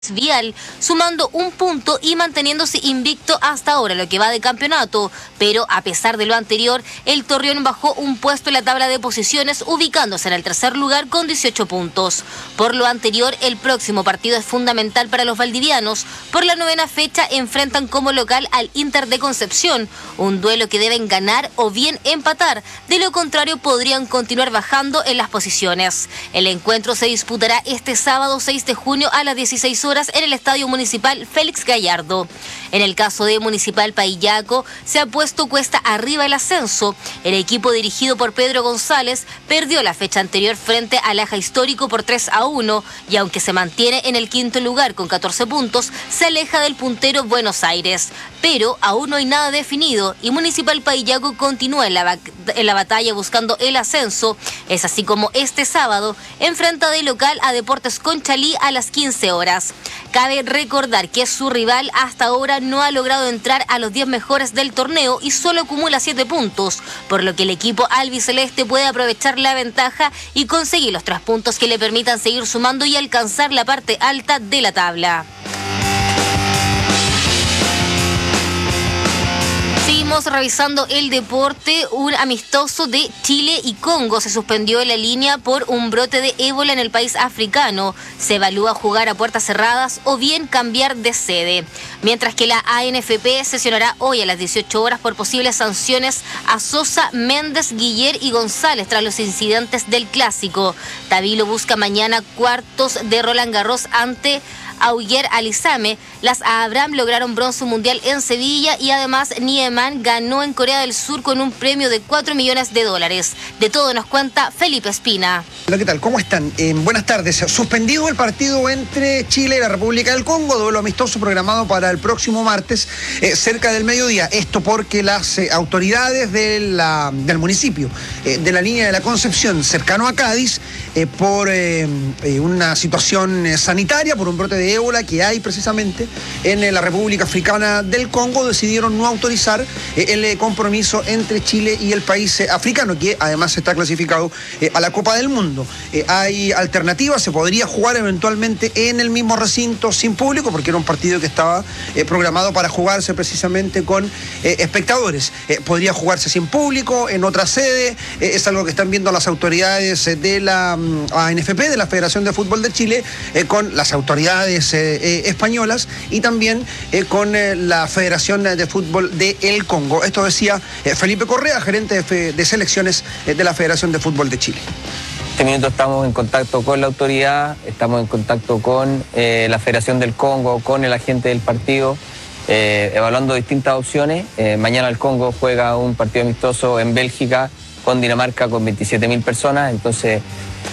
Vial, sumando un punto y manteniéndose invicto hasta ahora, lo que va de campeonato. Pero a pesar de lo anterior, el Torreón bajó un puesto en la tabla de posiciones, ubicándose en el tercer lugar con 18 puntos. Por lo anterior, el próximo partido es fundamental para los valdivianos. Por la 9ª fecha enfrentan como local al Inter de Concepción, un duelo que deben ganar o bien empatar. De lo contrario, podrían continuar bajando en las posiciones. El encuentro se disputará este sábado 6 de junio a las 16 horas en el Estadio Municipal Félix Gallardo. En el caso de Municipal Paillaco, se ha puesto cuesta arriba el ascenso. El equipo dirigido por Pedro González perdió la fecha anterior frente al Aja Histórico por 3-1 y aunque se mantiene en el quinto lugar con 14 puntos, se aleja del puntero Buenos Aires. Pero aún no hay nada definido y Municipal Paillaco continúa en la batalla buscando el ascenso. Es así como este sábado enfrenta de local a Deportes Conchalí a las 15 horas. Cabe recordar que su rival hasta ahora no ha logrado entrar a los 10 mejores del torneo y solo acumula 7 puntos, por lo que el equipo albiceleste puede aprovechar la ventaja y conseguir los 3 puntos que le permitan seguir sumando y alcanzar la parte alta de la tabla. Seguimos revisando el deporte. Un amistoso de Chile y Congo se suspendió en la línea por un brote de ébola en el país africano. Se evalúa jugar a puertas cerradas o bien cambiar de sede. Mientras que la ANFP sesionará hoy a las 18 horas por posibles sanciones a Sosa, Méndez, Guiller y González tras los incidentes del Clásico. Tabilo busca mañana cuartos de Roland Garros ante Auger Alizame. Las Abraham lograron bronce mundial en Sevilla y además Nieman ganó en Corea del Sur con un premio de $4 millones. De todo nos cuenta Felipe Espina. Hola, ¿qué tal? ¿Cómo están? Buenas tardes. Suspendido el partido entre Chile y la República del Congo, duelo amistoso programado para el próximo martes, cerca del mediodía. Esto porque las autoridades del municipio de la línea de la Concepción, cercano a Cádiz, por una situación sanitaria, por un brote de ébola que hay precisamente en la República Africana del Congo, decidieron no autorizar el compromiso entre Chile y el país africano, que además está clasificado a la Copa del Mundo. Hay alternativas, se podría jugar eventualmente en el mismo recinto sin público, porque era un partido que estaba programado para jugarse precisamente con espectadores. Podría jugarse sin público, en otra sede, es algo que están viendo las autoridades de la ANFP, de la Federación de Fútbol de Chile, con las autoridades españolas y también con la Federación de Fútbol de El Congo. Esto decía Felipe Correa, gerente de selecciones de la Federación de Fútbol de Chile. En este minuto estamos en contacto con la autoridad, estamos en contacto con la Federación del Congo, con el agente del partido, evaluando distintas opciones. Mañana el Congo juega un partido amistoso en Bélgica con Dinamarca con 27.000 personas, entonces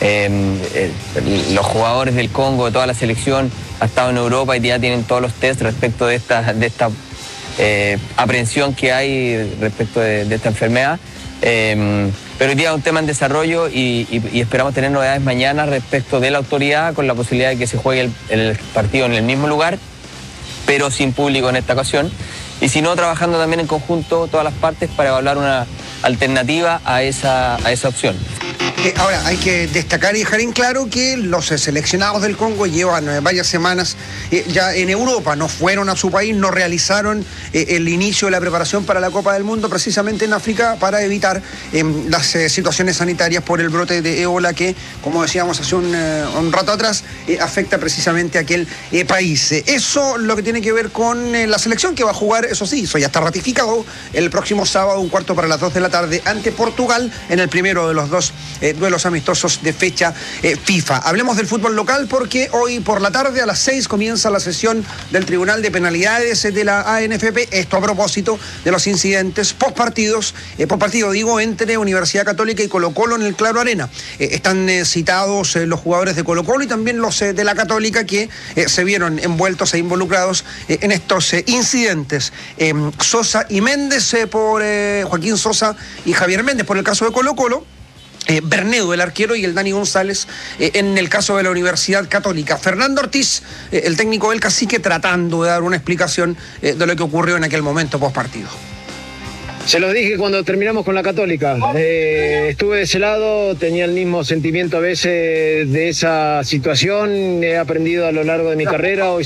los jugadores del Congo, de toda la selección, ha estado en Europa y ya tienen todos los test respecto de esta aprehensión que hay respecto de esta enfermedad. Pero hoy día es un tema en desarrollo y esperamos tener novedades mañana respecto de la autoridad, con la posibilidad de que se juegue el partido en el mismo lugar, pero sin público en esta ocasión. Y si no, trabajando también en conjunto todas las partes para evaluar una alternativa a esa opción. Ahora, hay que destacar y dejar en claro que los seleccionados del Congo llevan varias semanas ya en Europa, no fueron a su país, no realizaron el inicio de la preparación para la Copa del Mundo precisamente en África para evitar las situaciones sanitarias por el brote de ébola que, como decíamos hace un rato atrás, afecta precisamente a aquel país. Eso lo que tiene que ver con la selección que va a jugar, eso sí, eso ya está ratificado, el próximo sábado, 1:15 para las 2 de la tarde, ante Portugal, en el primero de los dos duelos amistosos de fecha FIFA. Hablemos del fútbol local porque hoy por la tarde a las 6 comienza la sesión del Tribunal de Penalidades de la ANFP, esto a propósito de los incidentes postpartido entre Universidad Católica y Colo-Colo en el Claro Arena. Están citados los jugadores de Colo-Colo y también los de la Católica que se vieron envueltos e involucrados en estos incidentes. Sosa y Méndez por Joaquín Sosa y Javier Méndez por el caso de Colo-Colo. Bernedo, el arquero, y el Dani González en el caso de la Universidad Católica. Fernando Ortiz, el técnico del Cacique, tratando de dar una explicación de lo que ocurrió en aquel momento postpartido. Se los dije cuando terminamos con la Católica. Estuve de ese lado, tenía el mismo sentimiento a veces de esa situación. He aprendido a lo largo de mi carrera. Hoy